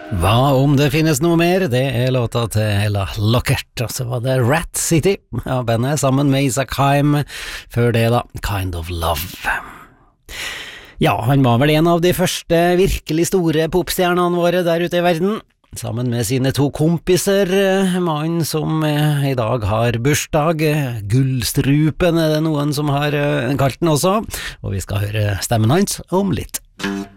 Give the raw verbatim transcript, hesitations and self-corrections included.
Hva om det finnes noe mer? Det er låta til Ella Lockert, og så var det Rat City av bandet sammen med Isaac Haim. Før det da, Kind of Love. Ja, han var vel en av de første virkelig store popstjernene våre der ute i verden. Sammen med sine to kompiser, mannen som i dag har bursdag, Gullstrupen er det noen som har kalt den også, og vi skal høre stemmen hans om litt.